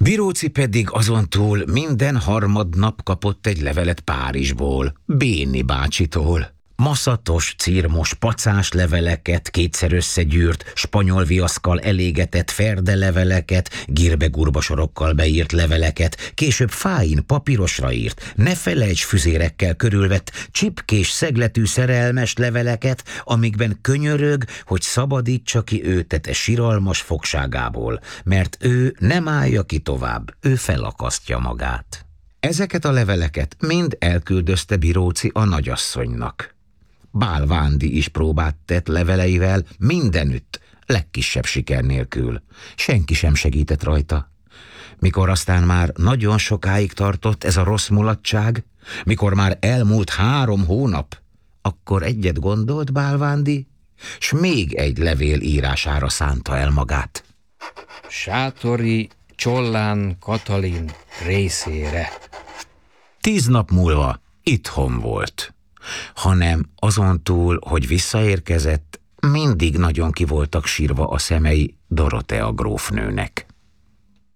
Viróci pedig azontúl minden harmadnap kapott egy levelet Párizsból, Béni bácsitól. Maszatos, cirmos, pacás leveleket, kétszer összegyűrt, spanyol viaszkkal elégetett ferdeleveleket, gírbe-gurba sorokkal beírt leveleket, később fáin papírosra írt, ne felejts füzérekkel körülvett, csipkés szegletű szerelmes leveleket, amikben könyörög, hogy szabadítsa ki őt e siralmas fogságából, mert ő nem állja ki tovább, ő felakasztja magát. Ezeket a leveleket mind elküldözte Viróci a nagyasszonynak. Bálvándi is próbát tett leveleivel mindenütt, legkisebb siker nélkül. Senki sem segített rajta. Mikor aztán már nagyon sokáig tartott ez a rossz mulatság, mikor már elmúlt 3 hónap, akkor egyet gondolt Bálvándi, s még egy levél írására szánta el magát. Sátori Csollán Katalin részére. 10 nap múlva itthon volt. Hanem azon túl, hogy visszaérkezett, mindig nagyon ki voltak sírva a szemei Dorotea grófnőnek.